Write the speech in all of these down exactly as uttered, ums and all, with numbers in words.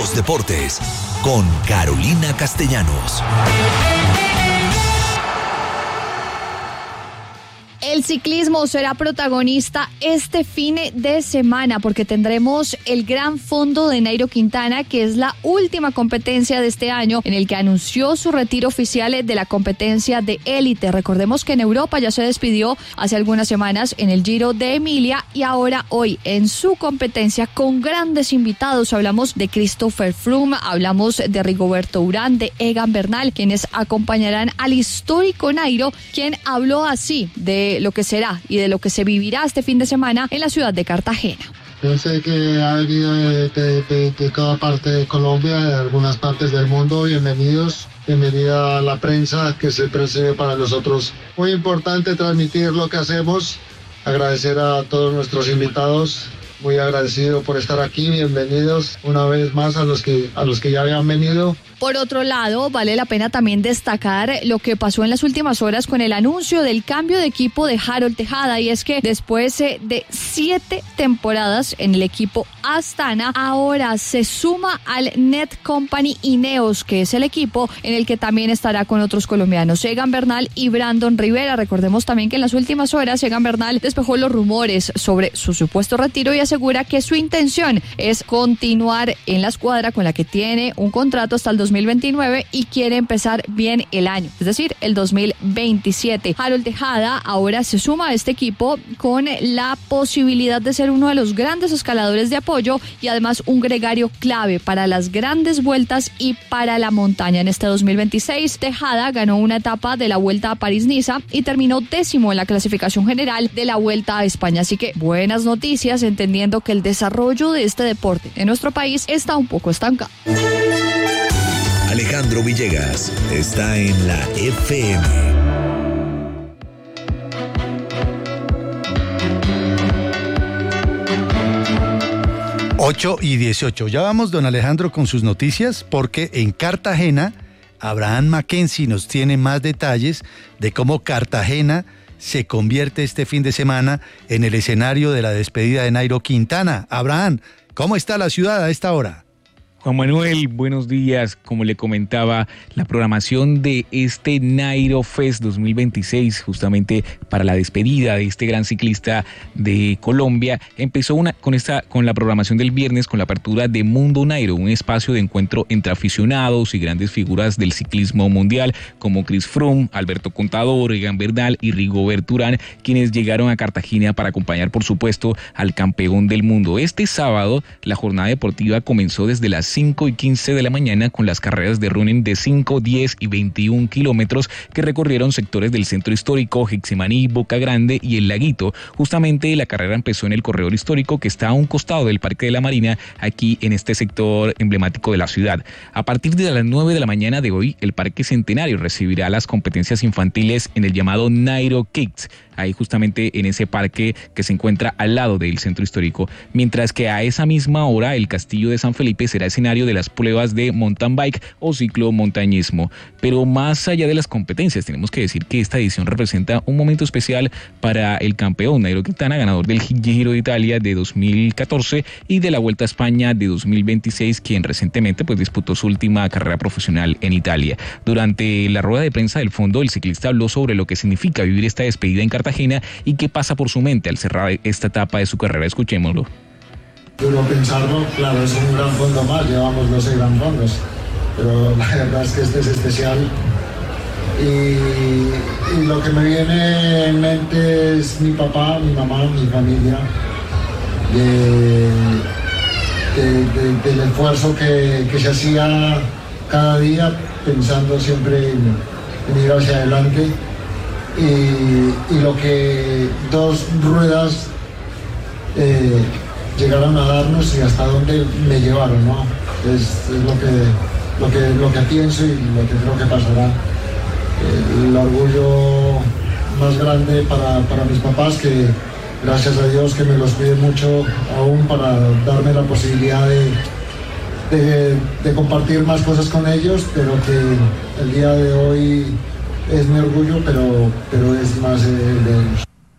los deportes con Carolina Castellanos. El ciclismo será protagonista este fin de semana porque tendremos el Gran Fondo de Nairo Quintana, que es la última competencia de este año en el que anunció su retiro oficial de la competencia de élite. Recordemos que en Europa ya se despidió hace algunas semanas en el Giro de Emilia y ahora hoy en su competencia con grandes invitados. Hablamos de Christopher Froome, hablamos de Rigoberto Urán, de Egan Bernal, quienes acompañarán al histórico Nairo, quien habló así de lo que será y de lo que se vivirá este fin de semana en la ciudad de Cartagena. Yo sé que ha venido de, de, de, de cada parte de Colombia, de algunas partes del mundo. Bienvenidos, bienvenida a la prensa que siempre sirve para nosotros. Muy importante transmitir lo que hacemos, agradecer a todos nuestros invitados. Muy agradecido por estar aquí, bienvenidos una vez más a los que, a los que ya habían venido. Por otro lado, vale la pena también destacar lo que pasó en las últimas horas con el anuncio del cambio de equipo de Harold Tejada, y es que después de siete temporadas en el equipo Astana, ahora se suma al Net Company Ineos, que es el equipo en el que también estará con otros colombianos, Egan Bernal y Brandon Rivera. Recordemos también que en las últimas horas Egan Bernal despejó los rumores sobre su supuesto retiro y asegura que su intención es continuar en la escuadra con la que tiene un contrato hasta el dos mil veintinueve y quiere empezar bien el año, es decir, el dos mil veintisiete. Harold Tejada ahora se suma a este equipo con la posibilidad de ser uno de los grandes escaladores de apoyo y además un gregario clave para las grandes vueltas y para la montaña. En este dos mil veintiséis, Tejada ganó una etapa de la Vuelta a París-Niza y terminó décimo en la clasificación general de la Vuelta a España. Así que buenas noticias, entendiendo que el desarrollo de este deporte en nuestro país está un poco estancado. Alejandro Villegas está en la F M. ocho y dieciocho. Ya vamos, don Alejandro, con sus noticias, porque en Cartagena, Abraham Mackenzie nos tiene más detalles de cómo Cartagena se convierte este fin de semana en el escenario de la despedida de Nairo Quintana. Abraham, ¿cómo está la ciudad a esta hora? Juan Manuel, buenos días. Como le comentaba, la programación de este Nairo Fest dos mil veintiséis, justamente para la despedida de este gran ciclista de Colombia, empezó una, con, esta, con la programación del viernes, con la apertura de Mundo Nairo, un espacio de encuentro entre aficionados y grandes figuras del ciclismo mundial, como Chris Froome, Alberto Contador, Egan Bernal y Rigoberto Urán, quienes llegaron a Cartagena para acompañar, por supuesto, al campeón del mundo. Este sábado, la jornada deportiva comenzó desde las cinco y quince de la mañana con las carreras de running de cinco, diez y veintiún kilómetros que recorrieron sectores del centro histórico, Getsemaní, Boca Grande y El Laguito. Justamente la carrera empezó en el corredor histórico que está a un costado del Parque de la Marina, aquí en este sector emblemático de la ciudad. A partir de las nueve de la mañana de hoy, el Parque Centenario recibirá las competencias infantiles en el llamado Nairo Kids, ahí justamente en ese parque que se encuentra al lado del centro histórico, mientras que a esa misma hora el Castillo de San Felipe será escenario de las pruebas de mountain bike o ciclomontañismo. Pero más allá de las competencias, tenemos que decir que esta edición representa un momento especial para el campeón Nairo Quintana, ganador del Giro de Italia de dos mil catorce y de la Vuelta a España de dos mil veintiséis, quien recientemente pues disputó su última carrera profesional en Italia. Durante la rueda de prensa del fondo, el ciclista habló sobre lo que significa vivir esta despedida en Cartagena y qué pasa por su mente al cerrar esta etapa de su carrera. Escuchémoslo. Duro pensarlo, claro, es un gran fondo más, llevamos doce gran fondos, pero la verdad es que este es especial y, y lo que me viene en mente es mi papá, mi mamá, mi familia, de, de, de, del esfuerzo que, que se hacía cada día pensando siempre en, en ir hacia adelante. Y, y lo que dos ruedas eh, llegaron a darnos y hasta dónde me llevaron, ¿no? Es, es lo, que, lo, que, lo que pienso y lo que creo que pasará. Eh, el orgullo más grande para, para mis papás, que gracias a Dios que me los pide mucho aún para darme la posibilidad de, de, de compartir más cosas con ellos, pero que el día de hoy es mi orgullo, pero, pero es más el de ellos.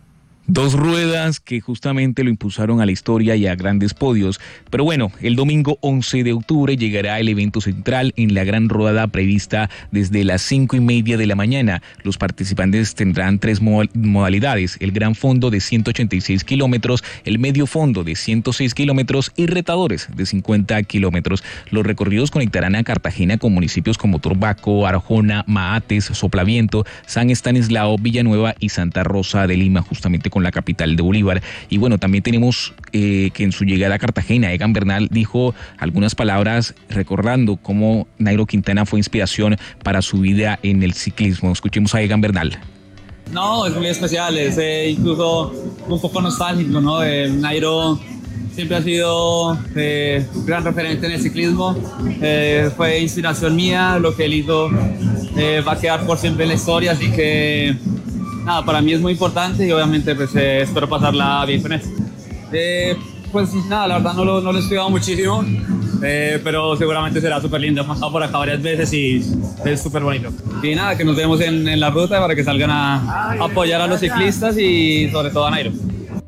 Dos ruedas que justamente lo impulsaron a la historia y a grandes podios. Pero bueno, el domingo once de octubre llegará el evento central en la gran rodada prevista desde las cinco y media de la mañana. Los participantes tendrán tres modalidades: el gran fondo de ciento ochenta y seis kilómetros, el medio fondo de ciento seis kilómetros y retadores de cincuenta kilómetros. Los recorridos conectarán a Cartagena con municipios como Turbaco, Arjona, Maates, Soplaviento, San Estanislao, Villanueva y Santa Rosa de Lima, justamente con la capital de Bolívar. Y bueno, también tenemos eh, que en su llegada a Cartagena, Egan Bernal dijo algunas palabras recordando cómo Nairo Quintana fue inspiración para su vida en el ciclismo. Escuchemos a Egan Bernal. No, es muy especial, es eh, incluso un poco nostálgico, ¿no? Eh, Nairo siempre ha sido eh, un gran referente en el ciclismo, eh, fue inspiración mía, lo que él hizo eh, va a quedar por siempre en la historia, así que nada, para mí es muy importante y obviamente pues eh, espero pasarla bien con él. Eh, pues nada, la verdad no lo, no lo he estudiado muchísimo, eh, pero seguramente será súper lindo. He pasado por acá varias veces y es súper bonito. Y nada, que nos vemos en, en la ruta para que salgan a, a apoyar a los ciclistas y sobre todo a Nairo.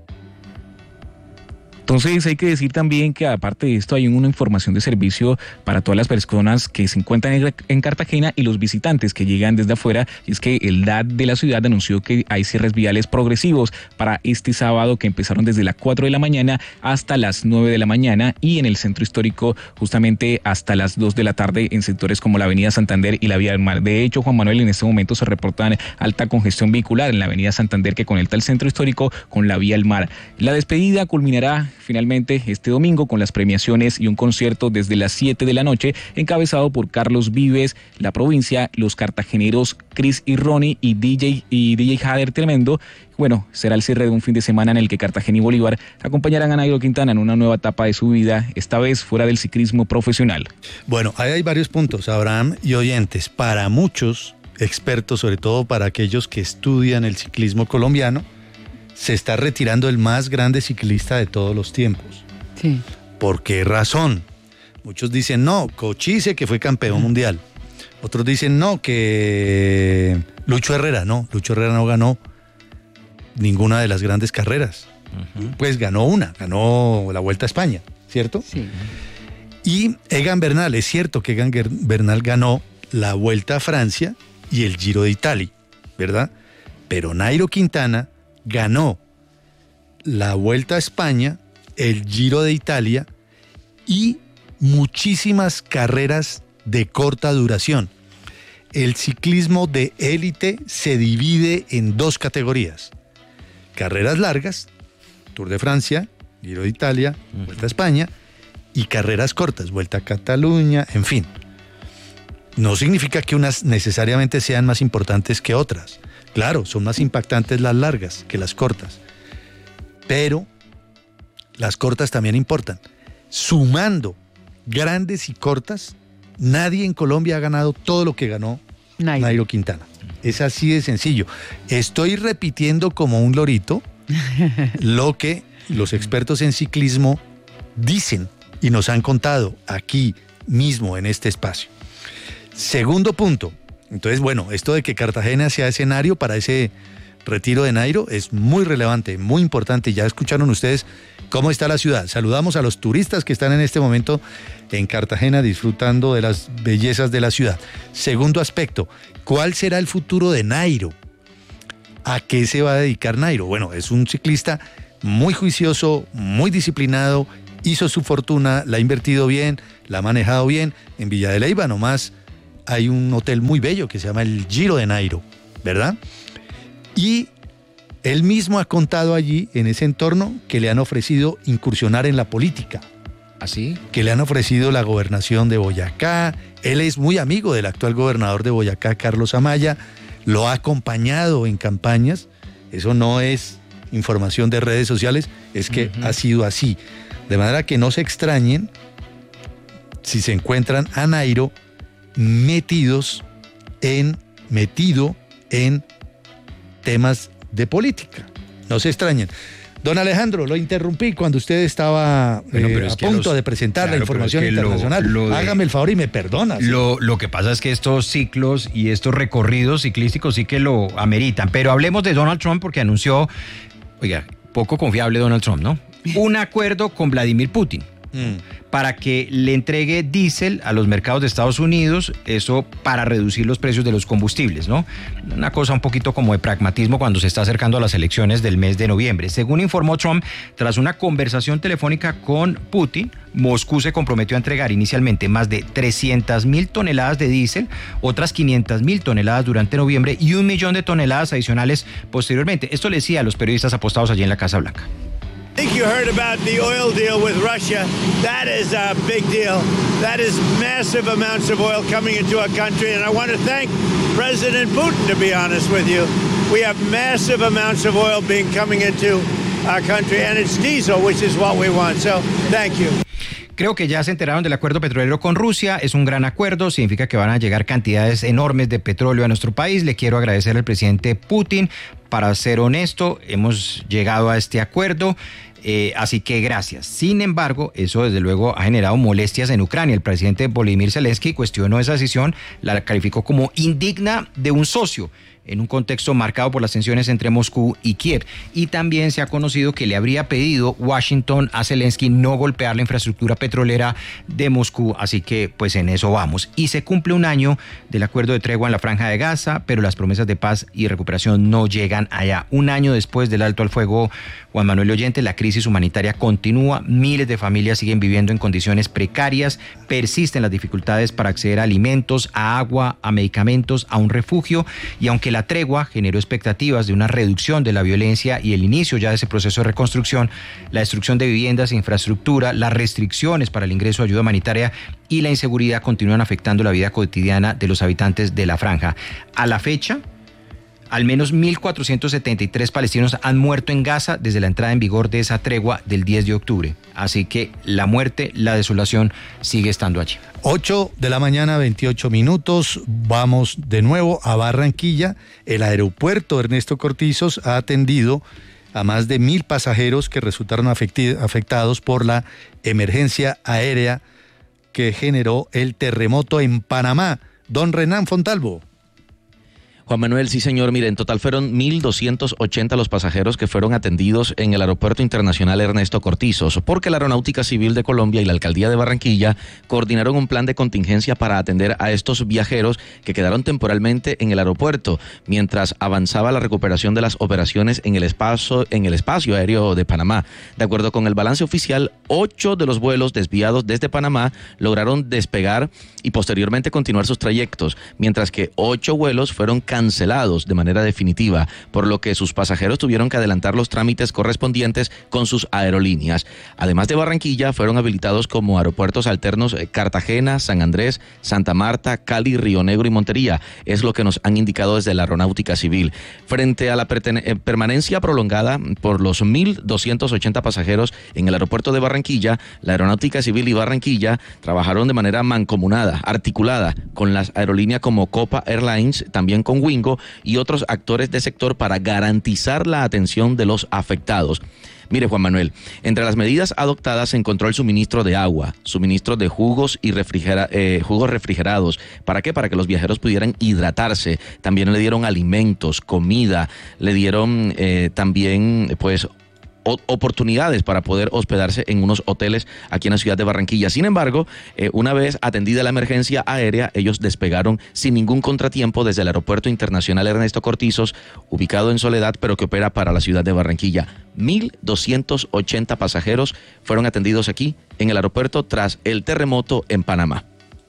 Entonces hay que decir también que aparte de esto hay una información de servicio para todas las personas que se encuentran en Cartagena y los visitantes que llegan desde afuera, y es que el D A T de la ciudad anunció que hay cierres viales progresivos para este sábado que empezaron desde las cuatro de la mañana hasta las nueve de la mañana y en el centro histórico justamente hasta las dos de la tarde en sectores como la avenida Santander y la vía del Mar. De hecho, Juan Manuel, en este momento se reportan alta congestión vehicular en la avenida Santander que conecta el centro histórico con la vía del Mar. La despedida culminará finalmente este domingo con las premiaciones y un concierto desde las siete de la noche encabezado por Carlos Vives, La Provincia, los cartageneros Chris y Ronnie y D J y D J Jader Tremendo. Bueno, será el cierre de un fin de semana en el que Cartagena y Bolívar acompañarán a Nairo Quintana en una nueva etapa de su vida, esta vez fuera del ciclismo profesional. Bueno, ahí hay varios puntos, Abraham y oyentes. Para muchos expertos, sobre todo para aquellos que estudian el ciclismo colombiano, se está retirando el más grande ciclista de todos los tiempos. Sí. ¿Por qué razón? Muchos dicen, no, Cochise, que fue campeón uh-huh. mundial. Otros dicen, no, que Lucho Herrera, no, Lucho Herrera no ganó ninguna de las grandes carreras. Uh-huh. Pues ganó una, ganó la Vuelta a España, ¿cierto? Sí. Y Egan Bernal, es cierto que Egan Bernal ganó la Vuelta a Francia y el Giro de Italia, ¿verdad? Pero Nairo Quintana ganó la Vuelta a España, el Giro de Italia y muchísimas carreras de corta duración. El ciclismo de élite se divide en dos categorías: carreras largas, Tour de Francia, Giro de Italia, Vuelta a España, y carreras cortas, Vuelta a Cataluña, en fin. No significa que unas necesariamente sean más importantes que otras. Claro, son más impactantes las largas que las cortas, pero las cortas también importan. Sumando grandes y cortas, nadie en Colombia ha ganado todo lo que ganó Nairo, Nairo Quintana. Es así de sencillo. Estoy repitiendo como un lorito lo que los expertos en ciclismo dicen y nos han contado aquí mismo en este espacio. Segundo punto. Entonces, bueno, esto de que Cartagena sea escenario para ese retiro de Nairo es muy relevante, muy importante. Ya escucharon ustedes cómo está la ciudad. Saludamos a los turistas que están en este momento en Cartagena disfrutando de las bellezas de la ciudad. Segundo aspecto, ¿cuál será el futuro de Nairo? ¿A qué se va a dedicar Nairo? Bueno, es un ciclista muy juicioso, muy disciplinado, hizo su fortuna, la ha invertido bien, la ha manejado bien. En Villa de Leyva nomás hay un hotel muy bello que se llama el Giro de Nairo, ¿verdad? Y él mismo ha contado allí, en ese entorno, que le han ofrecido incursionar en la política. ¿Así? Que le han ofrecido la gobernación de Boyacá. Él es muy amigo del actual gobernador de Boyacá, Carlos Amaya. Lo ha acompañado en campañas. Eso no es información de redes sociales, es que uh-huh. ha sido así. De manera que no se extrañen si se encuentran a Nairo metidos en, metido en temas de política. No se extrañen. Don Alejandro, lo interrumpí cuando usted estaba bueno, eh, a punto los, de presentar claro, la información es que internacional. Lo, lo de, Hágame el favor y me perdona. ¿Sí? Lo, lo que pasa es que estos ciclos y estos recorridos ciclísticos sí que lo ameritan. Pero hablemos de Donald Trump porque anunció Oiga, poco confiable Donald Trump, ¿no? Un acuerdo con Vladimir Putin. Mm. Para que le entregue diésel a los mercados de Estados Unidos, eso para reducir los precios de los combustibles, ¿no? Una cosa un poquito como de pragmatismo cuando se está acercando a las elecciones del mes de noviembre. Según informó Trump, tras una conversación telefónica con Putin, Moscú se comprometió a entregar inicialmente más de trescientas mil toneladas de diésel, otras quinientas mil toneladas durante noviembre y un millón de toneladas adicionales posteriormente. Esto le decía a los periodistas apostados allí en la Casa Blanca. I think you heard about the oil deal with Russia. That is a big deal. That is massive amounts of oil coming into our country. And I want to thank President Putin, to be honest with you. We have massive amounts of oil being coming into our country. And it's diesel, which is what we want. So, thank you. Creo que ya se enteraron del acuerdo petrolero con Rusia, es un gran acuerdo, significa que van a llegar cantidades enormes de petróleo a nuestro país. Le quiero agradecer al presidente Putin. Para ser honesto, hemos llegado a este acuerdo, eh, así que gracias. Sin embargo, eso desde luego ha generado molestias en Ucrania. El presidente Volodymyr Zelensky cuestionó esa decisión, la calificó como indigna de un socio, en un contexto marcado por las tensiones entre Moscú y Kiev. Y también se ha conocido que le habría pedido Washington a Zelensky no golpear la infraestructura petrolera de Moscú, así que pues en eso vamos. Y se cumple un año del acuerdo de tregua en la Franja de Gaza, pero las promesas de paz y recuperación no llegan allá. Un año después del alto al fuego, Juan Manuel Oyente, la crisis humanitaria continúa, miles de familias siguen viviendo en condiciones precarias, persisten las dificultades para acceder a alimentos, a agua, a medicamentos, a un refugio, y aunque la tregua generó expectativas de una reducción de la violencia y el inicio ya de ese proceso de reconstrucción, la destrucción de viviendas e infraestructura, las restricciones para el ingreso de ayuda humanitaria y la inseguridad continúan afectando la vida cotidiana de los habitantes de la franja. A la fecha, al menos mil cuatrocientos setenta y tres palestinos han muerto en Gaza desde la entrada en vigor de esa tregua del diez de octubre. Así que la muerte, la desolación sigue estando allí. ocho de la mañana, veintiocho minutos. Vamos de nuevo a Barranquilla. El aeropuerto Ernesto Cortizos ha atendido a más de mil pasajeros que resultaron afecti- afectados por la emergencia aérea que generó el terremoto en Panamá. Don Renan Fontalvo. Juan Manuel, sí señor, mire, en total fueron mil doscientos ochenta los pasajeros que fueron atendidos en el Aeropuerto Internacional Ernesto Cortizos, porque la Aeronáutica Civil de Colombia y la Alcaldía de Barranquilla coordinaron un plan de contingencia para atender a estos viajeros que quedaron temporalmente en el aeropuerto, mientras avanzaba la recuperación de las operaciones en el espacio, en el espacio aéreo de Panamá. De acuerdo con el balance oficial, ocho de los vuelos desviados desde Panamá lograron despegar y posteriormente continuar sus trayectos, mientras que ocho vuelos fueron cancelados de manera definitiva, por lo que sus pasajeros tuvieron que adelantar los trámites correspondientes con sus aerolíneas. Además de Barranquilla, fueron habilitados como aeropuertos alternos Cartagena, San Andrés, Santa Marta, Cali, Río Negro y Montería. Es lo que nos han indicado desde la Aeronáutica Civil. Frente a la perten- permanencia prolongada por los mil doscientos ochenta pasajeros en el aeropuerto de Barranquilla, la Aeronáutica Civil y Barranquilla trabajaron de manera mancomunada, articulada, con las aerolíneas como Copa Airlines, también con Wingo y otros actores del sector para garantizar la atención de los afectados. Mire, Juan Manuel, entre las medidas adoptadas se encontró el suministro de agua, suministro de jugos y refrigera, eh, jugos refrigerados. ¿Para qué? Para que los viajeros pudieran hidratarse. También le dieron alimentos, comida, le dieron eh, también, pues, oportunidades para poder hospedarse en unos hoteles aquí en la ciudad de Barranquilla. Sin embargo, eh, una vez atendida la emergencia aérea, ellos despegaron sin ningún contratiempo desde el Aeropuerto Internacional Ernesto Cortizos, ubicado en Soledad, pero que opera para la ciudad de Barranquilla. mil doscientos ochenta pasajeros fueron atendidos aquí en el aeropuerto tras el terremoto en Panamá.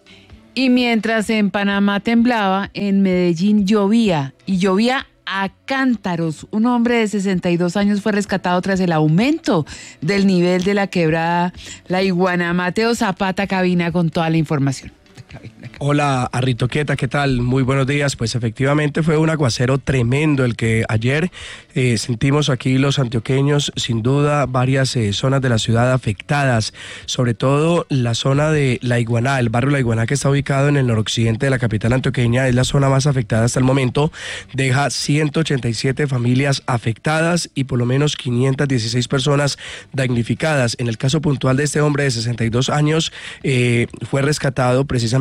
Y mientras en Panamá temblaba, en Medellín llovía, y llovía a cántaros. Un hombre de sesenta y dos años fue rescatado tras el aumento del nivel de la quebrada La Iguana. Mateo Zapata, cabina, con toda la información. Hola, Arritoquieta, ¿qué tal? Muy buenos días. Pues efectivamente fue un aguacero tremendo el que ayer eh, sentimos aquí los antioqueños. Sin duda, varias eh, zonas de la ciudad afectadas, sobre todo la zona de La Iguaná, el barrio La Iguaná, que está ubicado en el noroccidente de la capital antioqueña, es la zona más afectada hasta el momento. Deja ciento ochenta y siete familias afectadas y por lo menos quinientas dieciséis personas damnificadas. En el caso puntual de este hombre de sesenta y dos años, eh, fue rescatado precisamente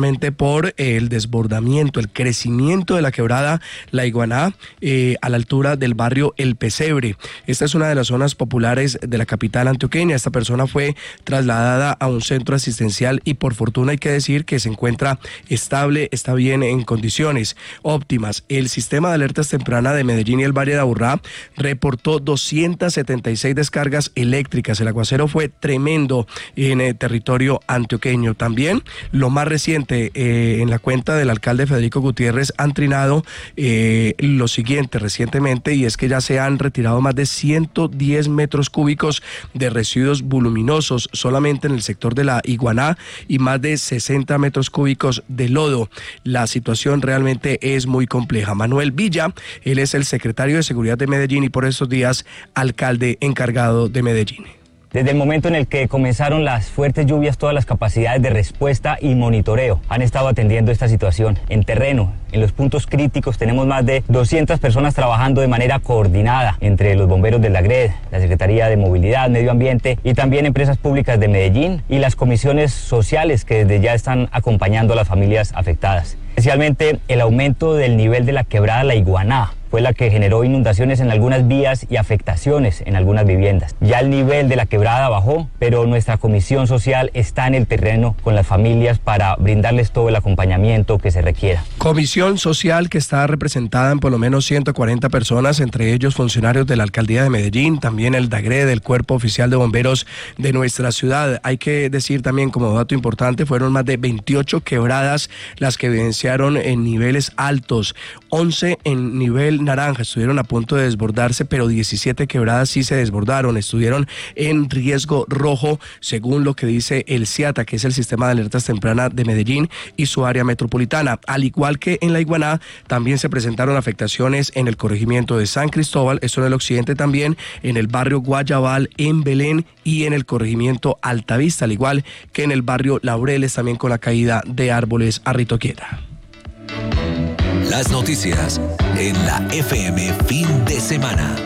precisamente por el desbordamiento, el crecimiento de la quebrada La Iguaná eh, a la altura del barrio El Pesebre. Esta es una de las zonas populares de la capital antioqueña. Esta persona fue trasladada a un centro asistencial y por fortuna hay que decir que se encuentra estable, está bien en condiciones óptimas. El sistema de alertas temprana de Medellín y el Valle de Aburrá reportó doscientas setenta y seis descargas eléctricas. El aguacero fue tremendo en el territorio antioqueño. También lo más reciente, eh, en la cuenta del alcalde Federico Gutiérrez han trinado eh, lo siguiente recientemente, y es que ya se han retirado más de ciento diez metros cúbicos de residuos voluminosos solamente en el sector de La Iguaná y más de sesenta metros cúbicos de lodo. La situación realmente es muy compleja. Manuel Villa, él es el secretario de Seguridad de Medellín y por estos días alcalde encargado de Medellín. Desde el momento en el que comenzaron las fuertes lluvias, todas las capacidades de respuesta y monitoreo han estado atendiendo esta situación en terreno. En los puntos críticos tenemos más de doscientas personas trabajando de manera coordinada entre los bomberos de la G R E D, la Secretaría de Movilidad, Medio Ambiente y también empresas públicas de Medellín y las comisiones sociales que desde ya están acompañando a las familias afectadas. Especialmente el aumento del nivel de la quebrada La Iguaná fue la que generó inundaciones en algunas vías y afectaciones en algunas viviendas. Ya el nivel de la quebrada bajó, pero nuestra comisión social está en el terreno con las familias para brindarles todo el acompañamiento que se requiera. Comisión social que está representada en por lo menos ciento cuarenta personas, entre ellos funcionarios de la Alcaldía de Medellín, también el D A G R E D, el Cuerpo Oficial de Bomberos de nuestra ciudad. Hay que decir también como dato importante, fueron más de veintiocho quebradas las que evidenciaron en niveles altos, once en nivel naranja, estuvieron a punto de desbordarse, pero diecisiete quebradas sí se desbordaron, estuvieron en riesgo rojo, según lo que dice el SIATA, que es el Sistema de Alertas Temprana de Medellín y su área metropolitana. Al igual que en La Iguaná, también se presentaron afectaciones en el corregimiento de San Cristóbal, esto en el occidente también, en el barrio Guayabal, en Belén y en el corregimiento Altavista, al igual que en el barrio Laureles, también con la caída de árboles a Ritoquieta. Las noticias en la F M fin de semana.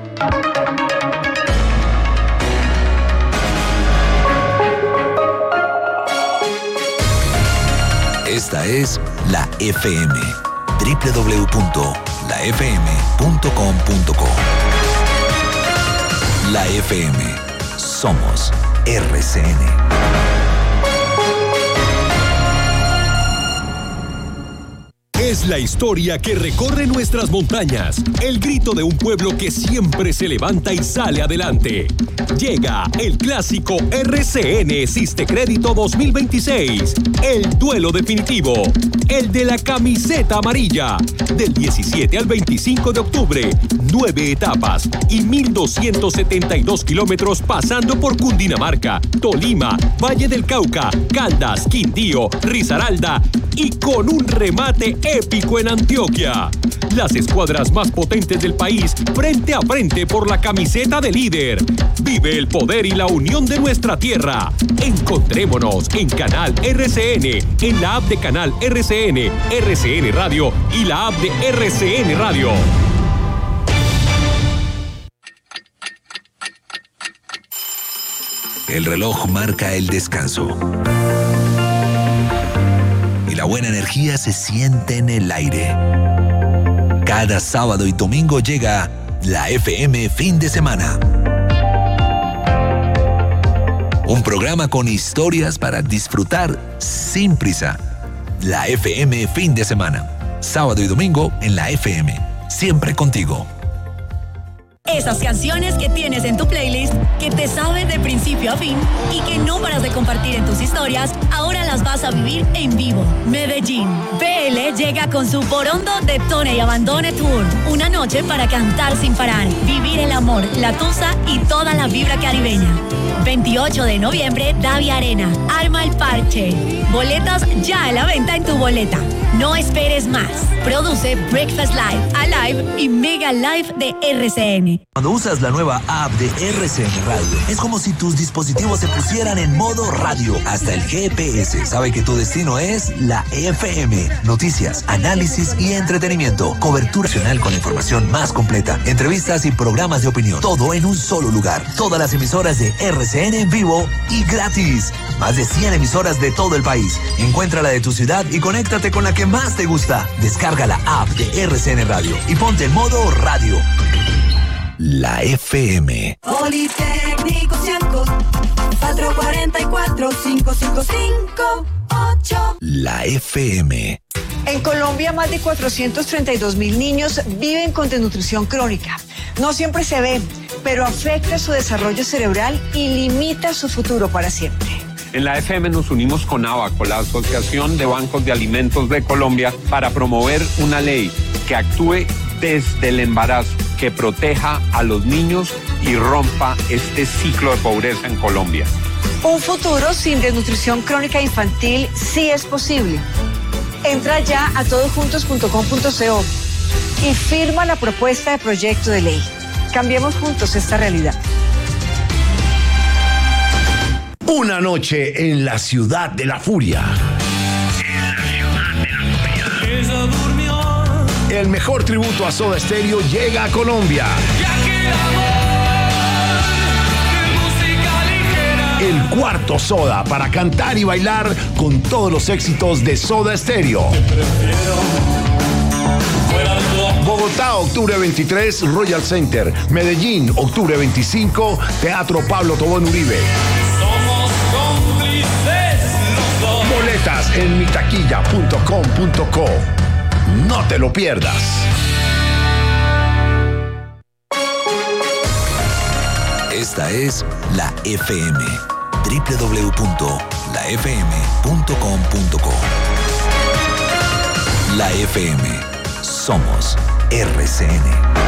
Esta es la F M, doble u doble u doble u punto la f m punto com punto co. La F M, somos R C N. Es la historia que recorre nuestras montañas, el grito de un pueblo que siempre se levanta y sale adelante. Llega el clásico R C N Siste Crédito dos mil veintiséis, el duelo definitivo, el de la camiseta amarilla, del diecisiete al veinticinco de octubre, nueve etapas y mil doscientos setenta y dos kilómetros pasando por Cundinamarca, Tolima, Valle del Cauca, Caldas, Quindío, Risaralda y con un remate épico en Antioquia. Las escuadras más potentes del país frente a frente por la camiseta de líder. Vive el poder y la unión de nuestra tierra. Encontrémonos en Canal R C N, en la app de Canal R C N, R C N Radio y la app de R C N Radio. El reloj marca el descanso. Y la buena energía se siente en el aire. Cada sábado y domingo llega la F M Fin de Semana. Un programa con historias para disfrutar sin prisa. La F M Fin de Semana. Sábado y domingo en la F M. Siempre contigo. Esas canciones que tienes en tu playlist, que te sabes de principio a fin y que no paras de compartir en tus historias, ahora las vas a vivir en vivo. Medellín. B L llega con su Porondo Detone y Abandone Tour. Una noche para cantar sin parar, vivir el amor, la tusa y toda la vibra caribeña. veintiocho de noviembre, Davia Arena. Arma el parche. Boletas ya a la venta en tu boleta. No esperes más. Produce Breakfast Live, Alive y Mega Live de R C N. M. Cuando usas la nueva app de R C N Radio, es como si tus dispositivos se pusieran en modo radio. Hasta el G P S sabe que tu destino es la F M. Noticias, análisis y entretenimiento. Cobertura nacional con la información más completa. Entrevistas y programas de opinión. Todo en un solo lugar. Todas las emisoras de R C N en vivo y gratis. Más de cien emisoras de todo el país. Encuentra la de tu ciudad y conéctate con la que más te gusta. Descarga la app de R C N Radio y ponte en modo radio. La F M. Politécnico Cianco, cuatro cuatro cuatro, cinco cinco cinco ocho. La F M. En Colombia, más de cuatrocientos treinta y dos mil niños viven con desnutrición crónica. No siempre se ve, pero afecta su desarrollo cerebral y limita su futuro para siempre. En la F M nos unimos con ABACO, la Asociación de Bancos de Alimentos de Colombia, para promover una ley que actúe desde el embarazo, que proteja a los niños y rompa este ciclo de pobreza en Colombia. Un futuro sin desnutrición crónica infantil sí es posible. Entra ya a todosjuntos punto com punto co y firma la propuesta de proyecto de ley. Cambiemos juntos esta realidad. Una noche en la ciudad de la furia. El mejor tributo a Soda Stereo llega a Colombia. El cuarto Soda para cantar y bailar con todos los éxitos de Soda Stereo. Bogotá, octubre veintitrés, Royal Center. Medellín, octubre veinticinco, Teatro Pablo Tobón Uribe. Somos cómplices los dos. Boletas en mitaquilla punto com punto co. No te lo pierdas. Esta es la F M. doble u doble u doble u punto la f m punto com punto co. La F M. Somos R C N.